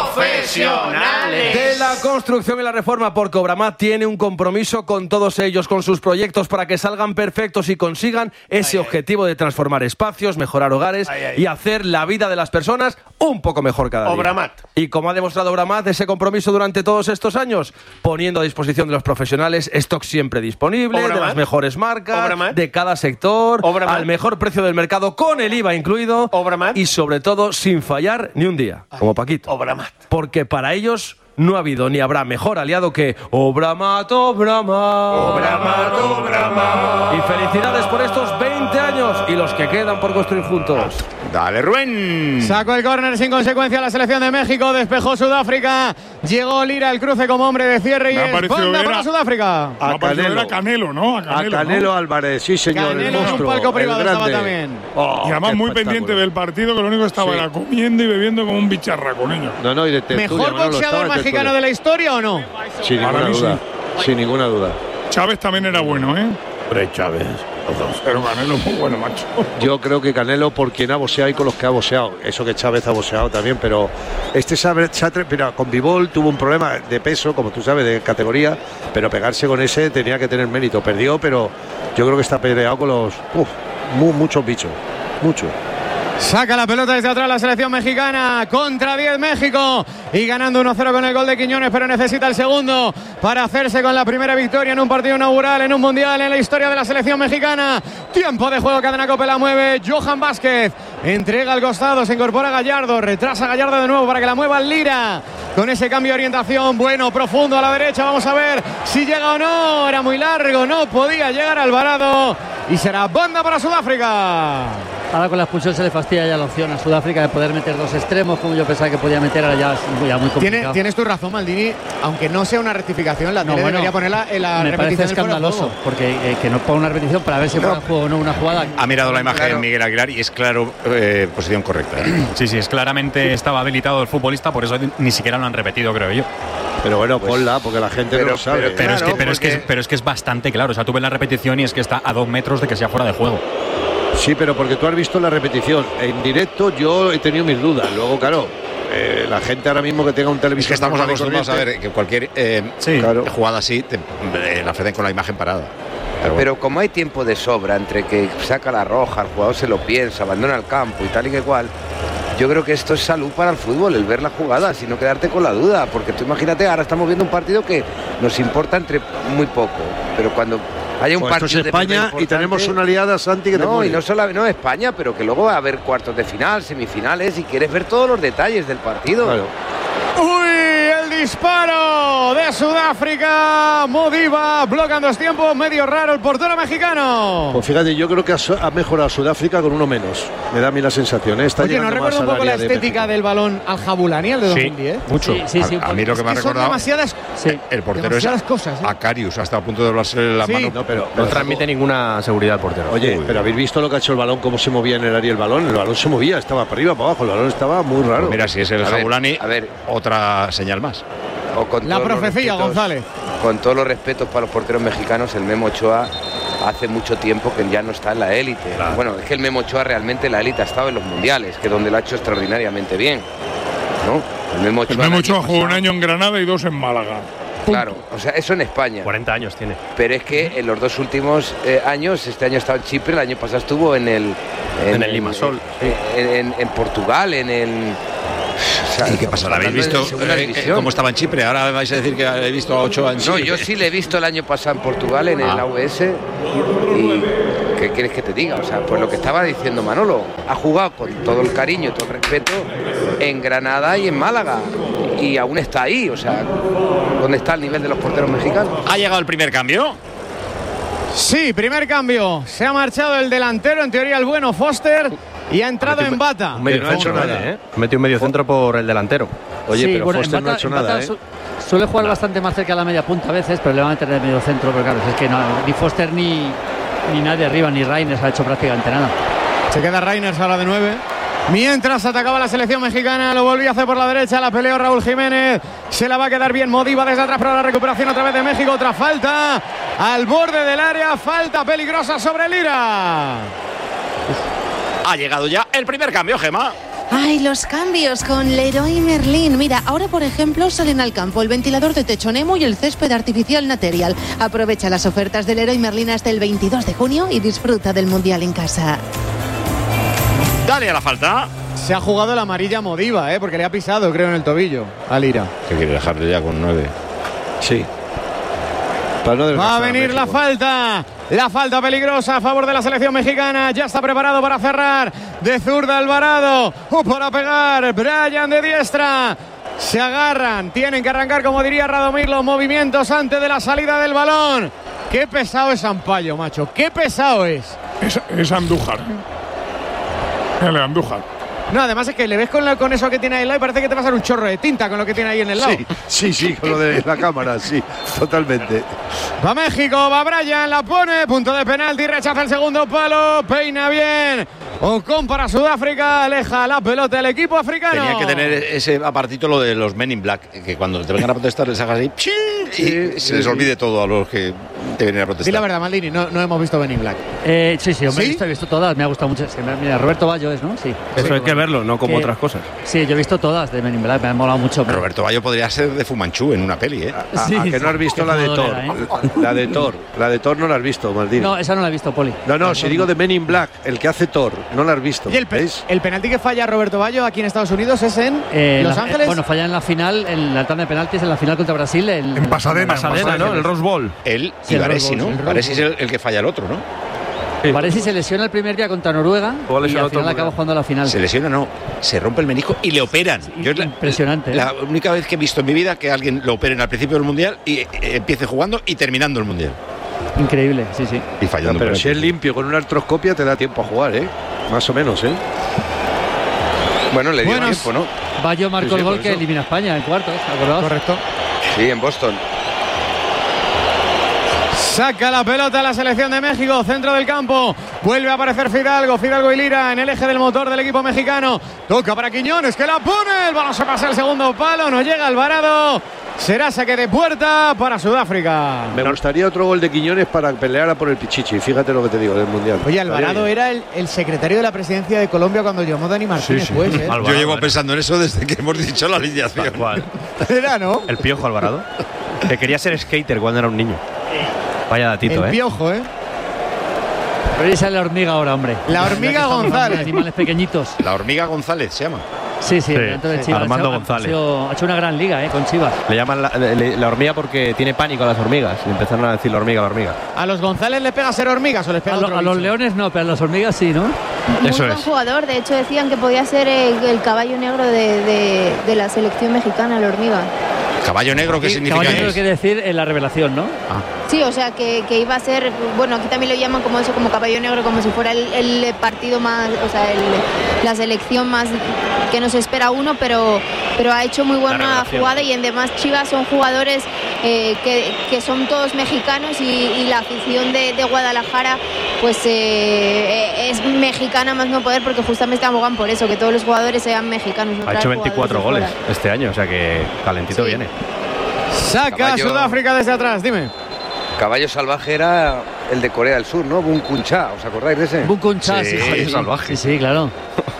Profesionales de la construcción y la reforma, porque Obramat tiene un compromiso con todos ellos, con sus proyectos, para que salgan perfectos y consigan ese objetivo de transformar espacios, mejorar hogares y hacer la vida de las personas un poco mejor cada día. Obramat. Y como ha demostrado Obramat ese compromiso durante todos estos años, poniendo a disposición de los profesionales stock siempre disponible, de Obramat. las mejores marcas, Obramat. de cada sector, Obramat. al mejor precio del mercado, con el I V A incluido, Obramat. y sobre todo sin fallar ni un día, como Paquito. Obramat. Porque para ellos no ha habido ni habrá mejor aliado que Obramat, Obramat. Obramat, Obramat. Y felicidades por estos veinte años y los que quedan por construir juntos. Dale, Rubén. Sacó el córner sin consecuencia la selección de México, despejó Sudáfrica, llegó Lira el cruce como hombre de cierre y Me ha es parecido banda ver para a- Sudáfrica. Me ha parecido ver a Canelo, ¿no? A A Canelo, Canelo ¿no? Álvarez, sí señor, Canelo el en un monstruo, palco privado el estaba grande. también. Oh, Y además qué muy espectáculo. pendiente del partido, que lo único que estaba Sí. era comiendo y bebiendo como un bicharraco, niño. No, no, y de tertulia, ¿Mejor Manolo, boxeador estaba de mexicano tertulia. de la historia o no? Sin Para ninguna mí duda, sin ninguna duda. Chávez también era bueno, ¿eh? Hombre, Chávez. Pero Canelo es muy bueno, macho. Yo creo que Canelo por quien ha boxeado y con los que ha boxeado. Eso que Chávez ha boxeado también, pero este sabe, sabe- mira, con Bivol tuvo un problema de peso, como tú sabes, de categoría, pero pegarse con ese tenía que tener mérito. Perdió, pero yo creo que está peleado con los uf, mu- muchos bichos, muchos. Saca la pelota desde atrás la selección mexicana. Contra diez México. Y ganando uno cero con el gol de Quiñones, pero necesita el segundo para hacerse con la primera victoria en un partido inaugural, en un mundial, en la historia de la selección mexicana. Tiempo de juego, Cadena Cope la mueve. Johan Vázquez entrega al costado, se incorpora Gallardo, retrasa Gallardo de nuevo para que la mueva Lira. Con ese cambio de orientación, bueno, profundo a la derecha. Vamos a ver si llega o no. Era muy largo, no podía llegar Alvarado. Y será banda para Sudáfrica. Ahora con la expulsión se le fastidia ya la opción a Sudáfrica de poder meter dos extremos, como yo pensaba que podía meter, ahora ya es muy, ya muy complicado. Tiene- tienes tu razón, Maldini, aunque no sea una rectificación, la No, tele bueno, debería ponerla en la me parece repetición del fuera de escandaloso, juego. porque eh, que no ponga una repetición para ver si fuera juego o no una jugada. Ha mirado la imagen Claro. Miguel Aguilar y es claro, eh, posición correcta. ¿eh? Sí, sí, es claramente estaba habilitado el futbolista, por eso ni siquiera lo han repetido, creo yo. Pero bueno, ponla, porque la gente no pero- lo sabe. pero- Pero, es Claro, que, pero, es que, porque- pero es que es bastante claro. O sea, tú ves la repetición y es que está a dos metros de que sea fuera de juego. Sí, pero porque tú has visto la repetición. En directo yo he tenido mis dudas. Luego, claro, eh, la gente ahora mismo que tenga un televisor. Es que estamos normal y acostumbrados a corriente- ver que cualquier eh, Sí. Claro. jugada así te, eh, la ofrecen con la imagen parada. Pero, bueno. Pero como hay tiempo de sobra entre que saca la roja, el jugador se lo piensa, abandona el campo y tal y que cual, yo creo que esto es salud para el fútbol, el ver la jugada, y no quedarte con la duda, porque tú imagínate, ahora estamos viendo un partido que nos importa entre muy poco, pero cuando haya un Pues esto partido es de verdad España y importante- tenemos una aliada, Santi, que te No, muere. y no solo no España, pero que luego va a haber cuartos de final, semifinales, y quieres ver todos los detalles del partido. Claro. Uy, el disparo de Sudáfrica. Modiba bloquea en dos tiempos. Medio raro el portero mexicano. Pues fíjate, yo creo que ha, ha mejorado Sudáfrica con uno menos. Me da a mí la sensación. ¿eh? Está Oye, ¿nos recuerda un poco la estética de del balón al Jabulani, el de dos mil diez? Sí, mucho. Sí, sí, sí, a, a mí lo que me ha es que son recordado. demasiadas, sí, el portero es a, cosas, ¿eh? a Karius, hasta a punto de doblarse la Sí. mano. No, pero, No pero transmite ninguna seguridad al portero. Oye, pero habéis visto lo que ha hecho el balón, cómo se movía en el área el balón. El balón se movía, estaba para arriba, para abajo. El balón estaba muy raro. Pues mira, si es el A ver, Jabulani, a ver. otra señal más. O con La todos los profecía, respetos- González. Con todos los respetos para los porteros mexicanos, el Memo Ochoa hace mucho tiempo que ya no está en la élite. Claro. Bueno, es que el Memo Ochoa realmente la élite ha estado en los mundiales, que es donde lo ha hecho extraordinariamente bien. ¿No? El Memo Ochoa, El Memo el año Ochoa jugó un pasado- año en Granada y dos en Málaga. Claro, o sea, eso en España. cuarenta años tiene. Pero es que en los dos últimos eh, años, este año estaba en Chipre, el año pasado estuvo en el En el Limassol, en, en- en Portugal, en el. o sea, ¿Y qué pasa? ¿La habéis hablando de visto segunda eh, división. cómo estaba en Chipre? Ahora vais a decir que he visto a Ochoa en No, Chipre. yo sí le he visto el año pasado en Portugal, en el Ah. A U S. Y ¿qué quieres que te diga? O sea, pues lo que estaba diciendo Manolo. Ha jugado con todo el cariño y todo el respeto en Granada y en Málaga. Y aún está ahí. O sea, ¿dónde está el nivel de los porteros mexicanos? ¿Ha llegado el primer cambio? Sí, primer cambio. Se ha marchado el delantero, en teoría el bueno Foster, y ha entrado en Bata. Un medio no ha hecho centro, nada. ¿eh? Metió un medio centro por el delantero. Oye, Sí, pero bueno, Foster en no ha Bata- hecho en nada, Bata ¿eh? su- Suele jugar bastante más cerca de la media punta a veces, pero le va a meter de medio centro. Pero claro, es que no, ni Foster ni, ni nadie arriba, ni Reines ha hecho prácticamente nada. Se queda Reyners ahora de nueve. Mientras atacaba la selección mexicana, lo volvió a hacer por la derecha, la peleó Raúl Jiménez. Se la va a quedar bien Modiba desde atrás para la recuperación otra vez de México. Otra falta al borde del área, falta peligrosa sobre Lira. Ha llegado ya el primer cambio, Gemma. Ay, los cambios con Leroy Merlin. Mira, ahora por ejemplo salen al campo el ventilador de techo Nemo y el césped artificial Material. Aprovecha las ofertas de Leroy Merlin hasta el veintidós de junio y disfruta del Mundial en casa. Dale a la falta. Se ha jugado la amarilla Modiba, ¿eh? Porque le ha pisado, creo, en el tobillo a Lira. ¿Qué quiere dejarle ya con nueve? Sí. Para no Va a desgastar venir la México. falta. La falta peligrosa a favor de la selección mexicana. Ya está preparado para cerrar. De zurda Alvarado. Uh, para pegar. Brian de diestra. Se agarran. Tienen que arrancar, como diría Radomir, los movimientos antes de la salida del balón. Qué pesado es Sampaio, macho. Qué pesado es. Es, es Andújar. Mírale, Andújar. No, además es que le ves con, la- con eso que tiene ahí al lado y parece que te va a pasar un chorro de tinta con lo que tiene ahí en el lado. Sí, sí, sí, con lo de la cámara, sí, totalmente. Va México, va Brian, la pone, punto de penalti, rechaza el segundo palo, peina bien. Ocon para Sudáfrica, aleja la pelota del equipo africano. Tenía que tener ese apartito lo de los Men in Black, que cuando te vengan a protestar les hagas ahí ¡chin! y se les olvide todo a los que te vienen a protestar. Sí, la verdad, Maldini, no, no hemos visto Ben in Black. Eh, sí, sí, hombre, ¿Sí? he visto, he visto todas, me ha gustado mucho. Sí, mira, Roberto Ballo es, ¿no? Sí. Eso hay que verlo, no como Que- otras cosas. Sí, yo he visto todas de Men in Black, me han molado mucho. Roberto Bayo podría ser de Fumanchu en una peli, ¿eh? A, a que no has visto la de Thor. La de Thor. La de Thor no la has visto, Maldini. No, esa no la he visto, Poli. No, no, si digo de Men in Black, el que hace Thor, no la has visto. Y el, pe- ¿Veis? el penalti que falla Roberto Ballo aquí en Estados Unidos es en Eh, Los la- Ángeles. Bueno, falla en la final, en la tanda de penaltis, en la final contra Brasil. En, En Pasadena, en Pasadena, ¿no? El Rose Bowl. Él Sí, y el Varesi, Rose ¿no? Bowl, el Rose Varesi es Bowl. el, el que falla el otro, ¿no? Varesi se lesiona el primer día contra Noruega Luego y lesiona al otro final acaba mundial. jugando la final. Se lesiona, no. Se rompe el menisco y le operan. Yo es la, Impresionante, ¿eh? La única vez que he visto en mi vida que alguien lo operen al principio del Mundial y eh, empiece jugando y terminando el Mundial. Increíble, sí, sí. Y fallando. Pero por si el- es limpio con una artroscopia te da tiempo a jugar, ¿eh? Más o menos, ¿eh? Bueno, le dio Buenos. tiempo, ¿no? Ballo marcó Sí, sí, el gol por que eso. elimina a España en cuartos, ¿acordaos? Correcto. Sí, en Boston. Saca la pelota la selección de México, centro del campo. Vuelve a aparecer Fidalgo, Fidalgo y Lira en el eje del motor del equipo mexicano. Toca para Quiñones, que la pone. El balón se pasa el segundo palo, no llega Alvarado. Será saque de puerta para Sudáfrica. Me gustaría otro gol de Quiñones para pelear a por el Pichichi. Fíjate lo que te digo del Mundial. Oye, Alvarado era el, el secretario de la presidencia de Colombia cuando llamó Dani Martínez, sí. pues, ¿eh? Yo llevo pensando en eso desde que hemos dicho la alineación. ¿Cuál? Era, ¿no? El Piojo Alvarado. Que quería ser skater cuando era un niño. Vaya datito, El ¿eh? Piojo, ¿eh? Pero esa es la hormiga ahora, hombre. La Ya que hormiga estamos hablando de González. Animales pequeñitos. La hormiga González se llama. Sí, sí, Sí, dentro de sí. Chivas. Armando Ha- ha González. sido- Ha hecho una gran liga, ¿eh? Con Chivas. Le llaman la, le- la hormiga porque tiene pánico a las hormigas. Y empezaron a decir la hormiga, la hormiga. ¿A los González le pega ser hormigas o les pega A, lo- otro a los bicho? leones no, pero a las hormigas sí, ¿no? Muy Eso buen es. jugador, de hecho decían que podía ser el, el caballo negro de, de- de la selección mexicana, la hormiga. Caballo negro, ¿qué Sí, significa caballo negro eso? quiere decir en la revelación, ¿no? Ah. Sí, o sea, que, que iba a ser, bueno, aquí también lo llaman como eso, como caballo negro, como si fuera el, el partido más, o sea, el, la selección más que nos espera uno, pero, pero ha hecho muy buena jugada y además Chivas son jugadores eh, que, que son todos mexicanos y, y la afición de, de Guadalajara pues eh, es mexicana más no poder porque justamente abogan por eso, que todos los jugadores sean mexicanos. No Ha traer hecho veinticuatro jugadores goles de fuera. este año, o sea que calentito Sí. viene. Saca Caballo. Sudáfrica desde atrás, dime. Caballo salvaje era el de Corea del Sur, ¿no? Bun Kun Cha, ¿os acordáis de ese? Bun Kun Cha, sí, sí, sí, sí, sí, claro.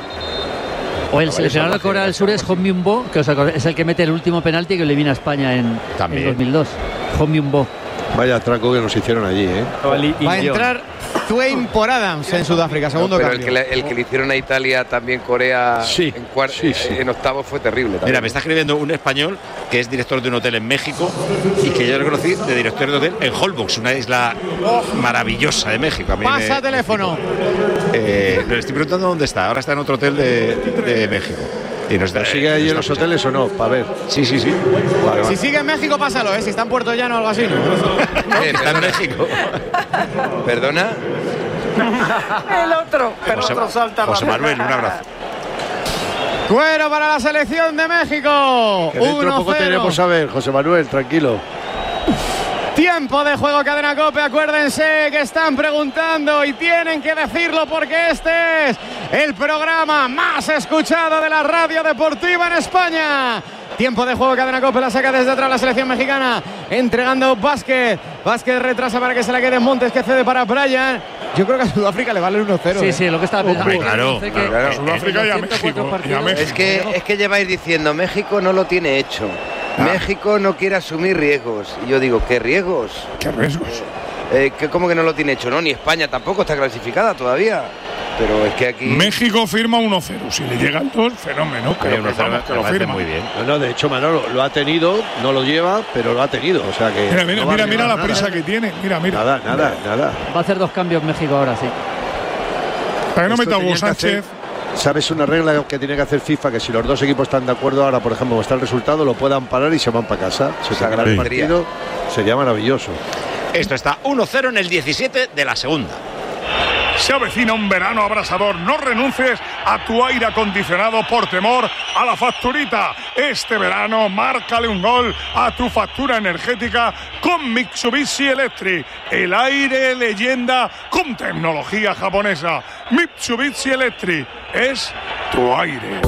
O el seleccionador de Corea del Sur es Hong Myung-bo, que os acordáis, es el que mete el último penalti que elimina a España en, en dos mil dos. Hong Myung-bo. Vaya atraco que nos hicieron allí, ¿eh? Va a entrar Twain por Adams en Sudáfrica, segundo No, pero el cambio. que, le, el que le hicieron a Italia, también Corea, Sí, en, cuar- sí, sí. en octavos fue terrible. También. Mira, me está escribiendo un español que es director de un hotel en México y que yo lo conocí de director de hotel en Holbox, una isla maravillosa de México. A mí Pasa me- teléfono. Eh, le estoy preguntando dónde está. Ahora está en otro hotel de, de México. Y nos da- ¿Sigue allí en nos los hoteles o no? Para ver. Sí, sí, sí. Vale, Si vale. sigue en México, pásalo, ¿eh? Si está en Puerto Llano o algo así. ¿no? Eh, Está en perdona, México. perdona. El otro, el José, otro salta José rápido. Manuel, un abrazo. Cuero para la selección de México. Que dentro de uno poco cero. tenemos a ver, José Manuel, tranquilo. Tiempo de juego, Cadena Cope. Acuérdense que están preguntando y tienen que decirlo porque este es el programa más escuchado de la radio deportiva en España. Tiempo de juego, Cadena Cope, la saca desde atrás la selección mexicana, entregando Vázquez. Vázquez retrasa para que se la quede Montes, que cede para Brian. Yo creo que a Sudáfrica le vale uno cero. Sí, ¿eh? sí, lo que estaba pensando. Hombre, claro, Que- claro, claro, que- Sudáfrica y a en los ciento cuatro México, y a partidos- México. Es que, es que lleváis diciendo, México no lo tiene hecho. México no quiere asumir riesgos. Y yo digo, ¿qué riesgos? ¿Qué riesgos? Eh, que ¿Cómo que no lo tiene hecho? No, ni España tampoco está clasificada todavía. Pero es que aquí... México firma uno cero. Si le llega el dos, fenómeno. Pero Pero uno que cero vamos, que me lo parece firma. muy bien. No, no, de hecho, Manolo lo ha tenido, no lo lleva, pero lo ha tenido. O sea que. Mira, mira, no va a mira, mira arribar la nada. prisa que tiene. Mira, mira. Nada, nada, nada. Va a hacer dos cambios México ahora, sí. Para que no Esto meta Hugo tenían que hacer- Sánchez. ¿Sabes una regla que tiene que hacer FIFA? Que si los dos equipos están de acuerdo ahora, por ejemplo, como está el resultado, lo puedan parar y se van para casa. Se Esa sacará el gran partido, sería maravilloso. Esto está uno cero en el diecisiete de la segunda. Se avecina un verano abrasador. No renuncies a tu aire acondicionado por temor a la facturita. Este verano, márcale un gol a tu factura energética con Mitsubishi Electric. El aire leyenda con tecnología japonesa. Mitsubishi Electric es tu aire.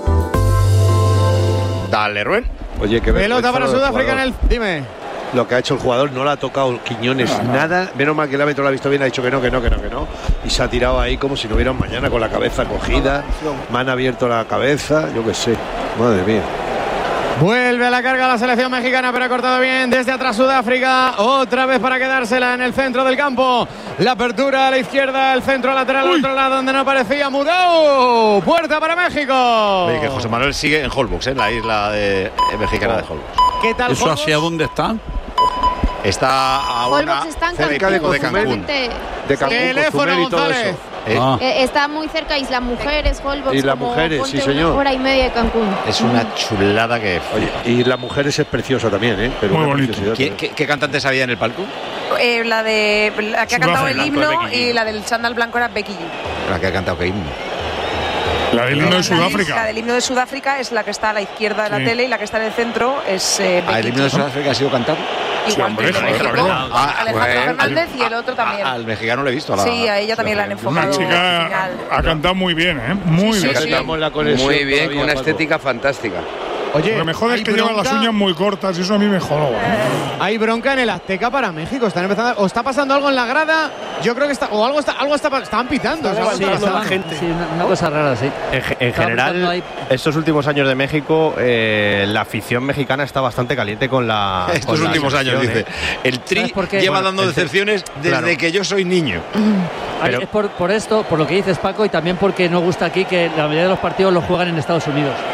Dale, Rubén. Oye, que Pelota para Sudáfrica en el. Dime. Lo que ha hecho el jugador no le ha tocado Quiñones nada. Menos mal que el árbitro lo ha visto bien, ha dicho que no, que no, que no, que no. Y se ha tirado ahí como si no hubiera un mañana con la cabeza cogida. Me han abierto la cabeza, yo qué sé. Madre mía. Vuelve a la carga la selección mexicana, pero ha cortado bien desde atrás Sudáfrica. Otra vez para quedársela en el centro del campo. La apertura a la izquierda, el centro lateral al otro lado donde no aparecía Mudau. Puerta para México. Oye, que José Manuel sigue en Holbox, en la isla de, eh, mexicana de Holbox. ¿Qué tal, ¿Eso Holbox? hacia dónde está? Está a una Holbox está en cerca de Cancún, Cozumel. justamente. De Cancún, Teléfono, Cozumel y todo González. eso. Eh, Ah. Eh, está muy cerca Isla Mujeres, Holbox. Isla como Mujeres, ponte sí, señor. Una hora y media de Cancún. Es una chulada que. Oye, y las mujeres es preciosa también, ¿eh? Pero Muy una bonito. preciosidad ¿Quién- también. qué, ¿Qué cantantes había en el palco? Eh, la de la que ha cantado el Blanco de himno Becky G. y la del chándal blanco era Becky G. La que ha cantado qué himno. La del himno de La, Sudáfrica. la del himno de Sudáfrica es la que está a la izquierda de la Sí. tele y la que está en el centro es eh, Ah, el Becky himno de G. Sudáfrica ha sido cantado. Sí, Igual hombre, que joder, México. claro. Ah, Alejandro bueno. Fernández y el otro también. A- Al mexicano le he visto. A la, Sí, a ella también la han Una enfocado. chica final. ha cantado muy bien, ¿eh? Muy Sí, bien. sí, sí. Cantamos la conexión Muy bien, todavía, con una Paco. estética fantástica. Oye, Lo que me jode hay es que llevan las bronca- uñas muy cortas y eso a mí me jode. Hay bronca en el Azteca para México. Están empezando, o está pasando algo en la grada. Yo creo que está, o algo está, algo está, están pitando. Está ¿sabes? Sí, levantando está- la gente. sí, una, una cosa rara, sí. En, ge- en Estaba general, pensando ahí- estos últimos años de México, eh, la afición mexicana está bastante caliente con la. Estos con la últimos años, selección, dice. ¿eh? El Tri ¿Sabes por qué? lleva Bueno, dando el- decepciones desde claro. que yo soy niño. Ahí Pero- es por, por esto, por lo que dices Paco, y también porque no gusta aquí que la mayoría de los partidos los juegan en Estados Unidos.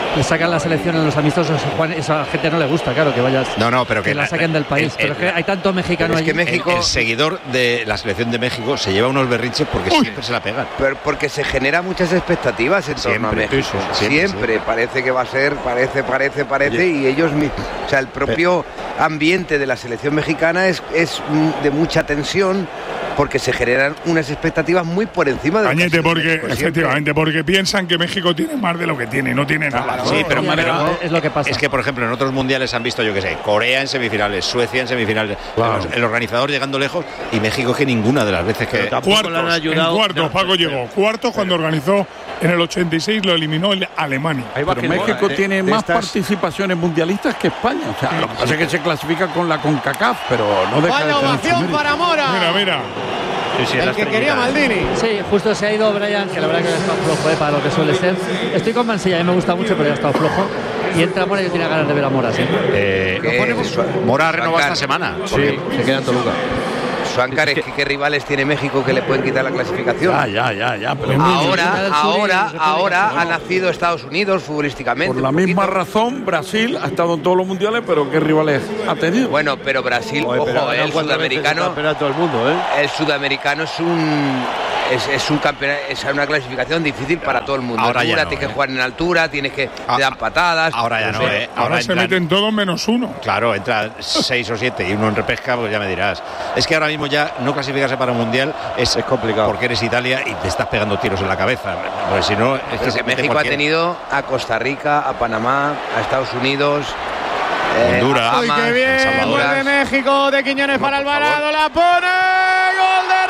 le sacan la selección en los amistosos, Juan, eso a la gente no le gusta, claro, que vayas. No, no, pero que, que la saquen del país. el, el, pero es que hay tanto mexicano es que allí. México, el, el seguidor de la selección de México se lleva unos berrinches porque Uy. siempre se la pegan. Pero porque se genera muchas expectativas en torno a México. Eso, siempre, siempre, siempre parece que va a ser, parece, parece, parece, Oye. y ellos mismos. O sea, el propio pero, ambiente de la selección mexicana es, es de mucha tensión porque se generan unas expectativas muy por encima de Cañete, porque efectivamente, porque piensan que México tiene más de lo que tiene, no tiene nada. Claro, sí, pero, pero es lo que pasa. Es que, por ejemplo, en otros mundiales han visto, yo qué sé, Corea en semifinales, Suecia en semifinales, wow. el, el organizador llegando lejos y México que ninguna de las veces que cuartos, han ayudado. En cuartos, no, Paco llegó. Cuartos cuando organizó en el ochenta y seis lo eliminó el Alemania. Pero México de, tiene de más estas... participaciones mundialistas que España. O sea, lo que pasa es que se clasifica con la CONCACAF, pero no deja Vaya de ovación para Mora. Mira, mira. Sí, sí, el que quería Maldini. Sí, justo se ha ido Brian, que la verdad que ha estado flojo, eh, para lo que suele ser. Estoy con Mansilla, a mí me gusta mucho, pero ya ha estado flojo. Y entra Mora y yo tenía ganas de ver a Mora, sí. Eh, eh, Mora renovó esta semana. Sí, se queda en Toluca. Suáncar, es que qué rivales tiene México que le pueden quitar la clasificación. Ya, ya, ya, ya. Pero ahora, ahora, ahora ha nacido Estados Unidos futbolísticamente. Por la misma razón, Brasil ha estado en todos los mundiales, pero ¿qué rivales ha tenido? Bueno, pero Brasil, Oye, pero ojo, el sudamericano, todo el mundo, ¿eh? el sudamericano es un es, es un campeonato, es una clasificación difícil para todo el mundo. Ahora altura, ya no, tienes eh. que jugar en altura, tienes que ah, te dan patadas. Ahora ya no, pues, eh. Ahora, ahora se entran, meten todos menos uno. Claro, entra seis o siete y uno en repesca, pues ya me dirás. Es que ahora mismo ya no clasificarse para un mundial es, es complicado porque eres Italia y te estás pegando tiros en la cabeza. Porque si no, es que, que México cualquier... ha tenido a Costa Rica, a Panamá, a Estados Unidos. Honduras. ¡Uy, qué bien! Gol de México, de Quiñones para Alvarado, la pone. ¡Gol de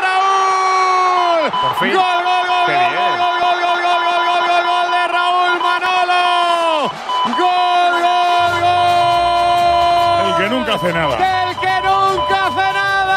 Raúl! Por fin. ¡Gol, gol, gol, gol, gol, gol, gol, gol, gol, gol, gol, gol, gol de Raúl Manolo! ¡Gol, gol, gol! El que nunca hace nada. ¡El que nunca hace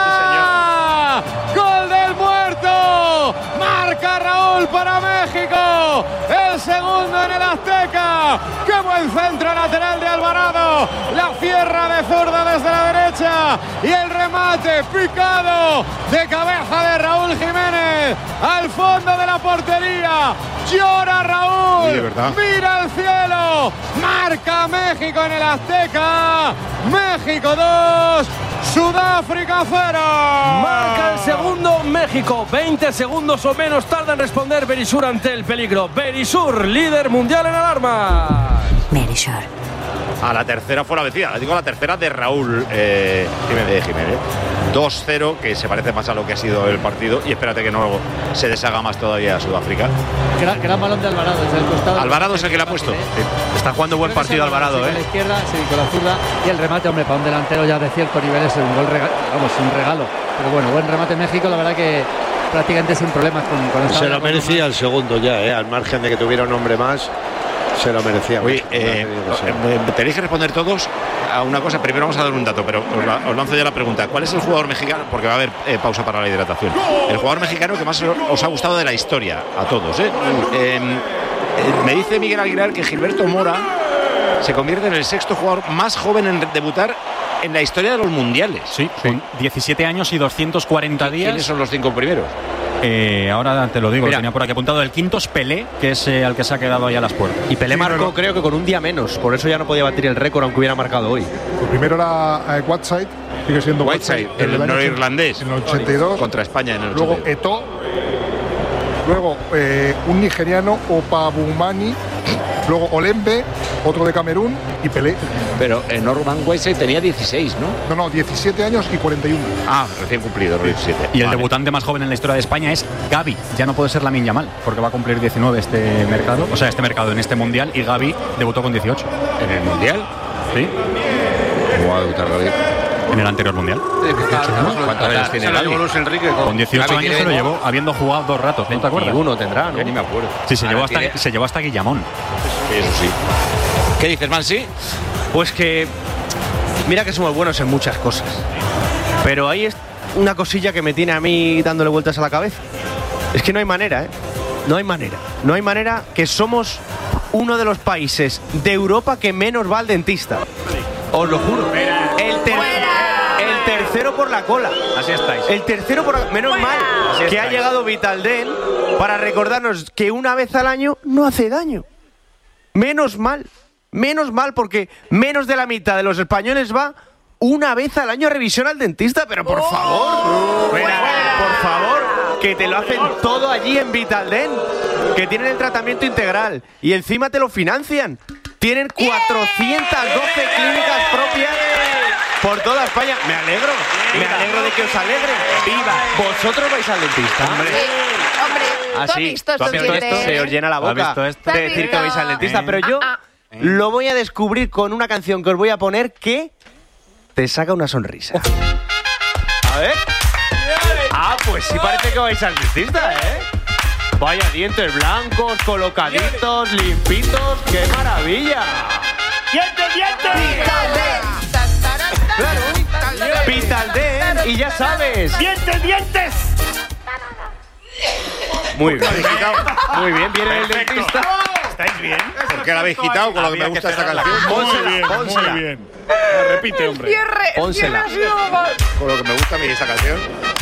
nada! Sí, ¡gol del muerto! ¡Marca Raúl para México! ¡El segundo en el Azteca! ¡Qué buen centro lateral de Alvarado! La cierra de zurda desde la derecha y el remate picado de cabeza de Raúl Jiménez al fondo de la portería. Llora Raúl, sí, de verdad. Mira al cielo, marca México en el Azteca. México dos, Sudáfrica cero. Marca el segundo México. veinte segundos o menos tarda en responder Berisur ante el peligro. Berisur, líder mundial en alarma. Berisur. A la tercera fue la vencida. Digo, la tercera de Raúl eh, Jiménez. Jiménez. dos cero, que se parece más a lo que ha sido el partido. Y espérate que no se deshaga más todavía Sudáfrica. Gran, gran balón de Alvarado desde el costado. Alvarado es el que le ha puesto. Sí. Está jugando buen partido Alvarado, sí, ¿eh? Con la izquierda, sí, con la zurda. Y el remate, hombre, para un delantero ya de cierto nivel es un gol regalo. Vamos, un regalo. Pero bueno, buen remate México, la verdad que prácticamente sin problemas con, con esta. Se lo merecía el segundo ya, ¿eh? Al margen de que tuviera un hombre más. Se lo merecía. Oye, eh, tenéis que responder todos a una cosa. Primero vamos a dar un dato, pero os, la, os lanzo ya la pregunta. ¿Cuál es el jugador mexicano? Porque va a haber eh, pausa para la hidratación. El jugador mexicano que más os ha gustado de la historia, a todos. ¿eh? Eh, eh, me dice Miguel Aguilar que Gilberto Mora se convierte en el sexto jugador más joven en debutar en la historia de los mundiales. Sí, con diecisiete años y doscientos cuarenta días. ¿Quiénes son los cinco primeros? Eh, ahora te lo digo, Mira. Lo tenía por aquí apuntado. El quinto es Pelé, que es eh, al que se ha quedado ahí a las puertas. Y Pelé sí, marcó, pero... creo que con un día menos. Por eso ya no podía batir el récord, aunque hubiera marcado hoy. El primero era eh, Whiteside, sigue siendo Whiteside, Whiteside el, el norirlandés. En el ochenta y dos. Contra España en el ochenta y dos. Luego Eto'o. Luego eh, un nigeriano, Opabumani. Luego Olembe, otro de Camerún, y Pelé. Pero eh, Norman Whiteside tenía dieciséis, ¿no? No, no, diecisiete años y cuarenta y uno. Ah, recién cumplido, los diecisiete. Y el vale. debutante más joven en la historia de España es Gavi. Ya no puede ser Lamine Yamal, porque va a cumplir diecinueve este mercado. O sea, este mercado en este mundial. Y Gavi debutó con dieciocho. ¿En el mundial? Sí. ¿Cómo va a debutar Gavi? En el anterior mundial. ¿Cuántos años tiene Gavi? Con dieciocho años se lo llevó, habiendo jugado dos ratos. ¿No te acuerdas? Uno tendrá, ¿no? Ni me acuerdo. Sí, se llevó, hasta, se llevó hasta Guillamón. Eso sí. ¿Qué dices, Mansi? Pues que mira que somos buenos en muchas cosas, pero ahí es una cosilla que me tiene a mí dándole vueltas a la cabeza. Es que no hay manera, ¿eh? No hay manera. No hay manera que somos uno de los países de Europa que menos va al dentista. Os lo juro. El, ter el tercero por la cola. Así estáis. El tercero por la... Menos mal Así que estáis. Ha llegado Vitaldent para recordarnos que una vez al año no hace daño. Menos mal, menos mal, porque menos de la mitad de los españoles va una vez al año a revisión al dentista, pero por favor, fuera, por favor, que te lo hacen todo allí en Vitaldent, que tienen el tratamiento integral y encima te lo financian. Tienen cuatrocientas doce clínicas propias por toda España. Me alegro, me alegro de que os alegre. ¡Viva! ¿Vosotros vais al dentista? Hombre, hombre, ¿Ah, ¿tú has sí? visto ¿Tú has estos visto esto? dientes? Se os llena la ¿Tú has boca visto esto? de decir que vais al dentista, ¿Eh? pero yo Ah, lo voy a descubrir con una canción que os voy a poner que te saca una sonrisa. A ver. Ah, pues sí parece que vais al dentista, ¿eh? Vaya dientes blancos, colocaditos, limpitos, ¡qué maravilla! ¡Dientes, dientes! Claro, Vitaldent, y ya sabes. ¡Dientes, dientes! Muy bien, muy bien, viene el dentista. ¿Estáis bien? ¿Por qué la habéis quitado con lo que me gusta esta canción? Pónsela, Muy bien, pónsela. muy bien. Repite, hombre. Cierre, Pónsela. cierre ha sido mal. Con lo que me gusta a mí esta canción.